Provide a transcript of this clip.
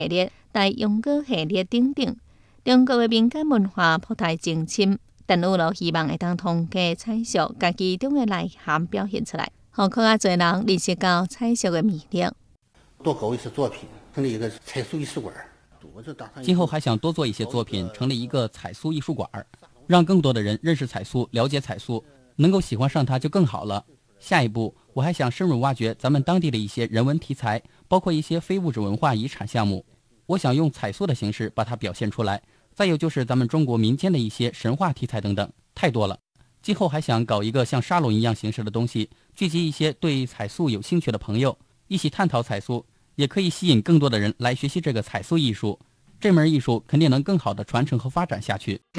系列、大用歌系列等等。中国的民间文化博大精深，但有咯希望会当通过彩塑，家己中的内涵表现出来，互更加侪人认识到彩塑的魅力。 多搞一些作品，成立一个彩塑艺术馆。 今后还想多做一些作品，成立一个彩塑艺术馆，让更多的人认识彩塑，了解彩塑，能够喜欢上它就更好了。下一步，我还想深入挖掘咱们当地的一些人文题材，包括一些非物质文化遗产项目。我想用彩塑的形式把它表现出来。再有就是咱们中国民间的一些神话题材等等，太多了。今后还想搞一个像沙龙一样形式的东西，聚集一些对彩塑有兴趣的朋友，一起探讨彩塑，也可以吸引更多的人来学习这个彩塑艺术。这门艺术肯定能更好的传承和发展下去。